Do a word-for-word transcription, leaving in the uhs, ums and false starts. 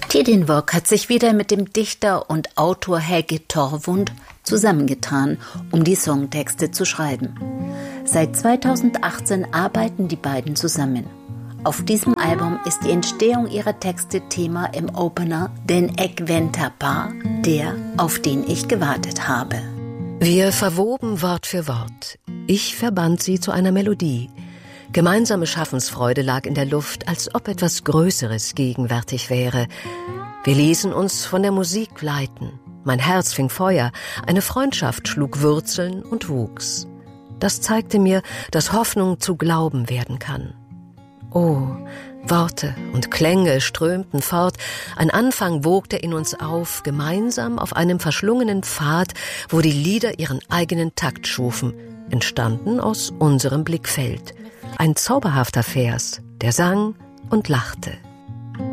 Tidin Wok hat sich wieder mit dem Dichter und Autor Helge Torvund zusammengetan, um die Songtexte zu schreiben. Seit zweitausendachtzehn arbeiten die beiden zusammen. Auf diesem Album ist die Entstehung ihrer Texte Thema im Opener Den Ek Venter Pa, der, auf den ich gewartet habe. Wir verwoben Wort für Wort. Ich verband sie zu einer Melodie. Gemeinsame Schaffensfreude lag in der Luft, als ob etwas Größeres gegenwärtig wäre. Wir ließen uns von der Musik leiten. Mein Herz fing Feuer, eine Freundschaft schlug Wurzeln und wuchs. Das zeigte mir, dass Hoffnung zu Glauben werden kann. Oh, Worte und Klänge strömten fort, ein Anfang wogte in uns auf, gemeinsam auf einem verschlungenen Pfad, wo die Lieder ihren eigenen Takt schufen, entstanden aus unserem Blickfeld. Ein zauberhafter Vers, der sang und lachte.